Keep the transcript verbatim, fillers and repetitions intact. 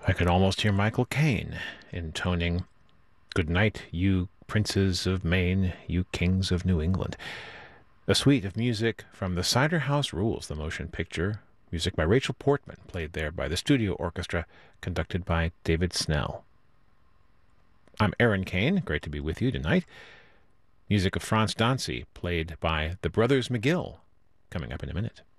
I could almost hear Michael Caine intoning, "Good night, you princes of Maine, you kings of New England." A suite of music from The Cider House Rules, the motion picture. Music by Rachel Portman, played there by the studio orchestra, conducted by David Snell. I'm Aaron Kane. Great to be with you tonight. Music of Franz Dancy, played by the Brothers McGill, coming up in a minute.